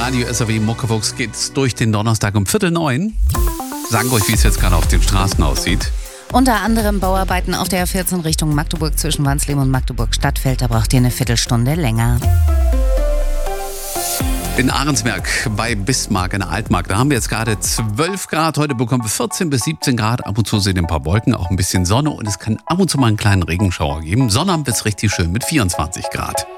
Radio SAW Muckefuchs geht's durch den Donnerstag um 8:45. Sagen euch, wie es jetzt gerade auf den Straßen aussieht. Unter anderem Bauarbeiten auf der A14 Richtung Magdeburg zwischen Wansleben und Magdeburg-Stadtfeld. Da braucht ihr eine Viertelstunde länger. In Ahrensberg bei Bismarck in der Altmark, da haben wir jetzt gerade 12 Grad. Heute bekommen wir 14 bis 17 Grad. Ab und zu sind ein paar Wolken, auch ein bisschen Sonne und es kann ab und zu mal einen kleinen Regenschauer geben. Sonnabend wird's richtig schön mit 24 Grad.